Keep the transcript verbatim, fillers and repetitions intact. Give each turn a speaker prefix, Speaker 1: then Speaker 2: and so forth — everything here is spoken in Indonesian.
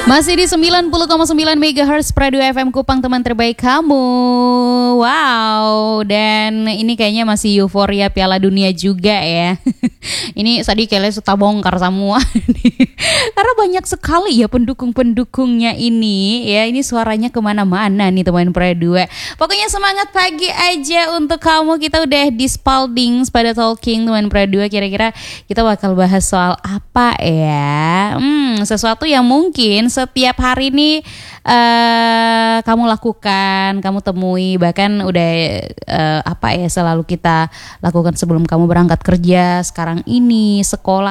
Speaker 1: Masih di sembilan puluh koma sembilan megahertz Pradu F M Kupang, teman terbaik kamu. Wow, dan ini kayaknya masih euforia Piala Dunia juga ya. Ini tadi kayaknya sudah bongkar semua. Karena banyak sekali ya pendukung-pendukungnya ini. Ya, ini suaranya kemana-mana nih teman Pradu. Pokoknya semangat pagi aja untuk kamu. Kita udah di Spalding pada Talking teman Pradu. Kira-kira kita bakal bahas soal apa ya? Hmm, sesuatu yang mungkin setiap hari ini uh, kamu lakukan, kamu temui, bahkan udah uh, apa ya selalu kita lakukan sebelum kamu berangkat kerja, sekarang ini sekolah